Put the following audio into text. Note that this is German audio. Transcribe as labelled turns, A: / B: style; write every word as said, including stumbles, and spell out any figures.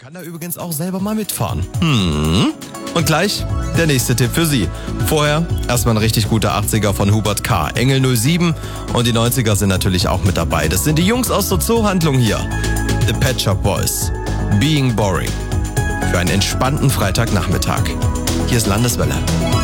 A: kann da übrigens auch selber mal mitfahren. Hm. Und gleich der nächste Tipp für Sie. Vorher erstmal ein richtig guter achtziger von Hubert K. Engel null sieben und die neunziger sind natürlich auch mit dabei. Das sind die Jungs aus der Zoohandlung hier. The Pet Shop Boys. Being Boring. Für einen entspannten Freitagnachmittag. Hier ist Landeswelle.